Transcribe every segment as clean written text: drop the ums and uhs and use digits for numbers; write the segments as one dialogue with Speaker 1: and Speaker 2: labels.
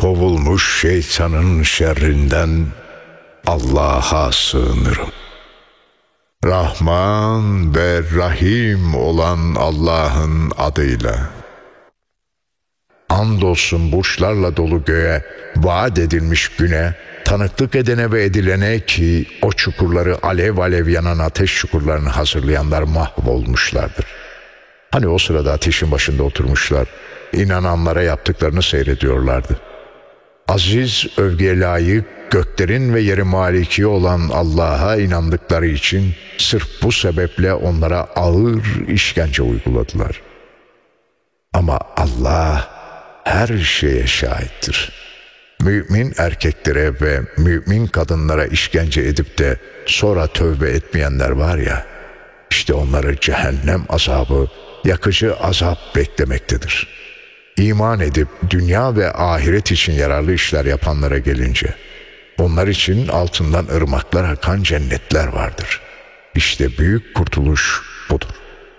Speaker 1: kovulmuş şeytanın şerrinden Allah'a sığınırım. Rahman ve Rahim olan Allah'ın adıyla. Andolsun burçlarla dolu göğe, vaat edilmiş güne, tanıklık edene ve edilene ki o çukurları alev alev yanan ateş çukurlarını hazırlayanlar mahvolmuşlardır. Hani o sırada ateşin başında oturmuşlar, inananlara yaptıklarını seyrediyorlardı. Aziz, övgüye layık, göklerin ve yerin maliki olan Allah'a inandıkları için sırf bu sebeple onlara ağır işkence uyguladılar. Ama Allah her şeye şahittir. Mümin erkeklere ve mümin kadınlara işkence edip de sonra tövbe etmeyenler var ya, işte onları cehennem azabı, yakıcı azap beklemektedir. İman edip dünya ve ahiret için yararlı işler yapanlara gelince, onlar için altından ırmaklar akan cennetler vardır. İşte büyük kurtuluş budur.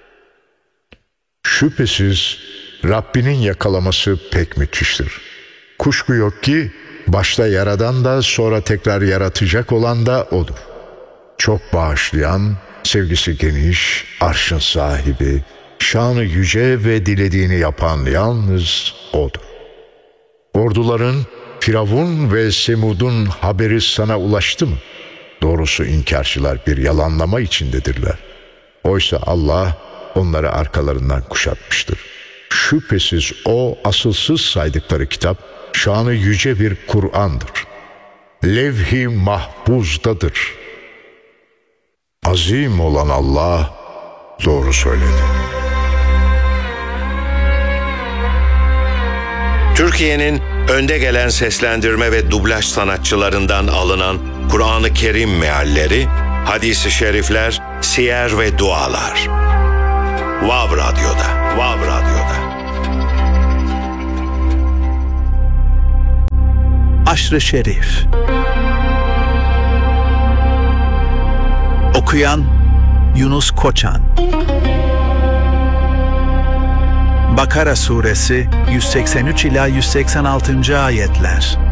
Speaker 1: Şüphesiz Rabbinin yakalaması pek müthiştir. Kuşku yok ki başta yaradan da sonra tekrar yaratacak olan da O'dur. Çok bağışlayan, sevgisi geniş, arşın sahibi, şanı yüce ve dilediğini yapan yalnız O'dur. Orduların Firavun ve Semud'un haberi sana ulaştı mı? Doğrusu inkarcılar bir yalanlama içindedirler. Oysa Allah onları arkalarından kuşatmıştır. Şüphesiz O asılsız saydıkları kitap, şanı yüce bir Kur'an'dır. Levh-i mahfuzdadır. Azim olan Allah doğru söyledi.
Speaker 2: Türkiye'nin önde gelen seslendirme ve dublaj sanatçılarından alınan Kur'an-ı Kerim mealleri, hadis-i şerifler, siyer ve dualar. Vav Radyo'da, Vav Radyo'da.
Speaker 3: Aşr-ı Şerif. Okuyan Yunus Koçan. Bakara Suresi 183 ila 186. ayetler.